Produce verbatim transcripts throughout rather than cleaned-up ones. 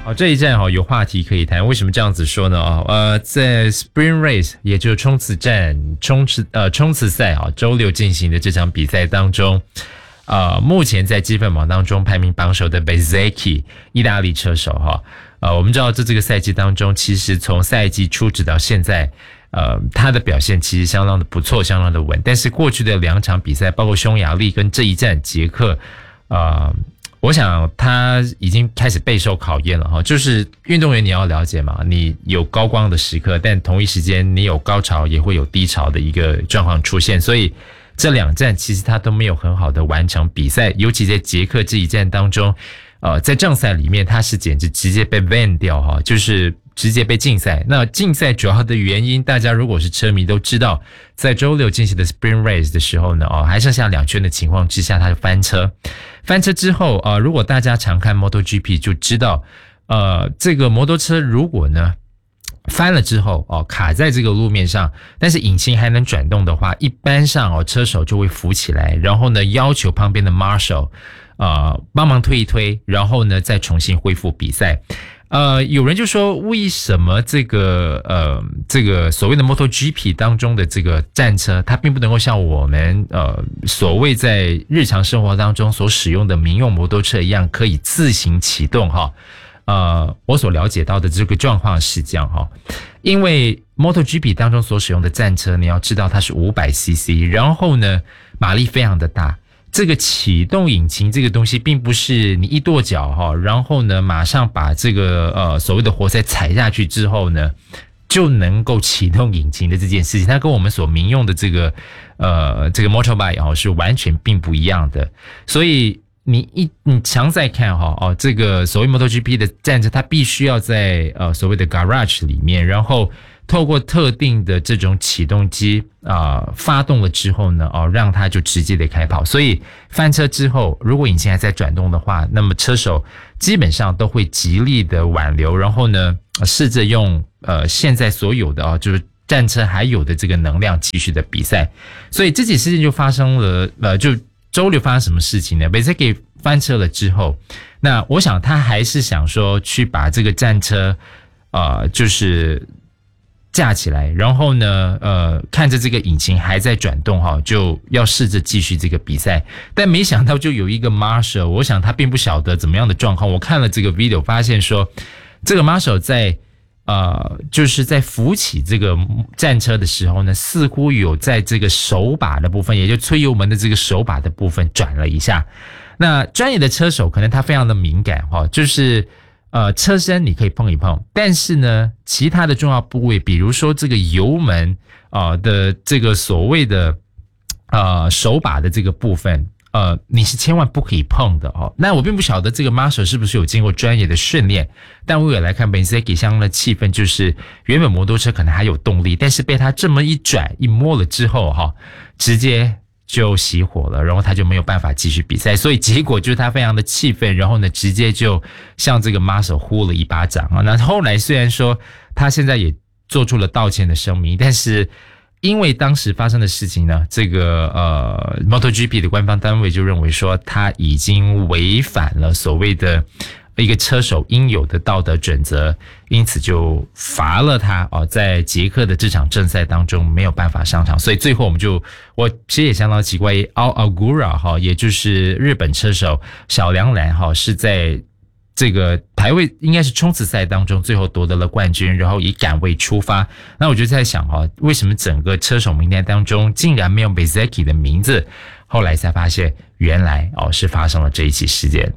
好，这一站哈有话题可以谈。为什么这样子说呢？啊，呃，在 Spring Race 也就是冲刺战、冲刺呃冲刺赛啊，周六进行的这场比赛当中，呃，目前在积分榜当中排名榜首的 Bezzecchi 意大利车手哈，呃，我们知道在这个赛季当中，其实从赛季初直到现在，呃，他的表现其实相当的不错，相当的稳。但是过去的两场比赛，包括匈牙利跟这一站捷克，呃。我想他已经开始备受考验了哈，就是运动员你要了解嘛，你有高光的时刻，但同一时间你有高潮也会有低潮的一个状况出现，所以这两站其实他都没有很好的完成比赛，尤其在捷克这一站当中，呃，在正赛里面他是简直直接被 ban 掉哈，就是直接被禁赛。那禁赛主要的原因，大家如果是车迷都知道，在周六进行的 Spring Race 的时候呢，哦，还剩下两圈的情况之下，他就翻车。翻车之后，呃，如果大家常看 MotoGP 就知道，呃，这个摩托车如果呢翻了之后，哦，卡在这个路面上，但是引擎还能转动的话，一般上哦，车手就会扶起来，然后呢要求旁边的 Marshal 呃帮忙推一推，然后呢再重新恢复比赛。呃，有人就说，为什么这个呃这个所谓的 MotoGP 当中的这个战车，它并不能够像我们呃所谓在日常生活当中所使用的民用摩托车一样，可以自行启动哈？呃，我所了解到的这个状况是这样哈，因为 MotoGP 当中所使用的战车，你要知道它是 五百 C C， 然后呢马力非常的大。这个启动引擎这个东西并不是你一跺脚哈，然后呢马上把这个呃所谓的活塞踩下去之后呢就能够启动引擎的这件事情，它跟我们所民用的这个呃这个 motorbike 哦是完全并不一样的。所以你一你常在看哈哦这个所谓 MotoGP 的战车，它必须要在呃所谓的 garage 里面，然后透过特定的这种启动机啊、呃、发动了之后呢，哦让它就直接的开跑。所以翻车之后，如果引擎还在转动的话，那么车手基本上都会极力的挽留，然后呢试着用呃现在所有的啊、哦、就是战车还有的这个能量继续的比赛。所以这起事件就发生了，呃就周六发生什么事情呢？贝塞给翻车了之后，那我想他还是想说去把这个战车呃就是架起来，然后呢呃看着这个引擎还在转动哈，就要试着继续这个比赛。但没想到就有一个 Marshal， 我想他并不晓得怎么样的状况。我看了这个 video 发现说，这个 Marshal 在呃就是在扶起这个战车的时候呢，似乎有在这个手把的部分，也就催油门的这个手把的部分转了一下。那专业的车手可能他非常的敏感哈，就是呃，车身你可以碰一碰，但是呢，其他的重要部位，比如说这个油门啊、呃、的这个所谓的呃手把的这个部分，呃，你是千万不可以碰的哦。那我并不晓得这个 Marshal 是不是有经过专业的训练，但我也来看 Bezzecchi 相当的气氛，就是原本摩托车可能还有动力，但是被他这么一转一摸了之后哈，直接就熄火了，然后他就没有办法继续比赛，所以结果就是他非常的气愤，然后呢直接就向这个 Marshal 呼了一巴掌啊。那后来虽然说他现在也做出了道歉的声明，但是因为当时发生的事情呢，这个呃 MotoGP 的官方单位就认为说他已经违反了所谓的一个车手应有的道德准则，因此就罚了他哦，在捷克的这场正赛当中没有办法上场。所以最后我们就，我其实也相当奇怪 ，Al Agura 哈，也就是日本车手小梁兰哈，是在这个排位应该是冲刺赛当中最后夺得了冠军，然后以杆位出发。那我就在想哈，为什么整个车手名单当中竟然没有 Bezzecchi 的名字？后来才发现，原来哦是发生了这一起事件。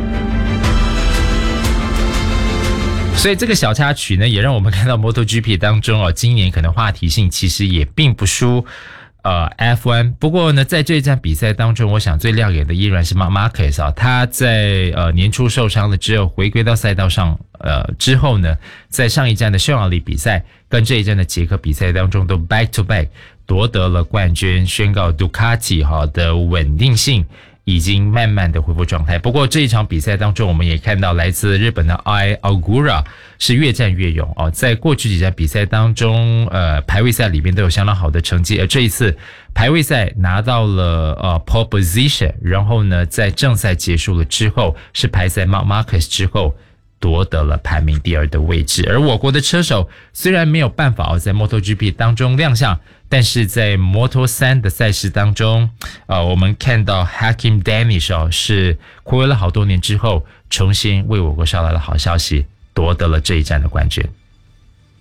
所以这个小插曲呢，也让我们看到 MotoGP 当中哦，今年可能话题性其实也并不输呃 F 一。不过呢，在这一站比赛当中，我想最亮眼的依然是 Marc Marquez 啊，他在呃年初受伤了之后，回归到赛道上呃之后呢，在上一站的匈牙利比赛跟这一站的捷克比赛当中都 back to back 夺得了冠军，宣告 Ducati 哈的稳定性已经慢慢的恢复状态。不过这一场比赛当中，我们也看到来自日本的 Al Agura 是越战越勇哦，在过去几站比赛当中，呃，排位赛里面都有相当好的成绩，而这一次排位赛拿到了呃 pole position， 然后呢，在正赛结束了之后，是排在 Marc Marquez 之后夺得了排名第二的位置。而我国的车手虽然没有办法在 MotoGP 当中亮相，但是在 Moto 三的赛事当中，呃，我们看到 Hakim Danish 哦，是睽违了好多年之后，重新为我国捎来了好消息，夺得了这一站的冠军。